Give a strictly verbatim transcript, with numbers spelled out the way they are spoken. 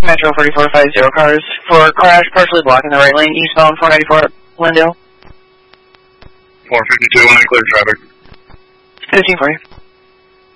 Metro forty-four fifty cars for crash partially blocking the right lane eastbound four ninety-four Glendale. four fifty-two, line clear traffic. fifteen for you.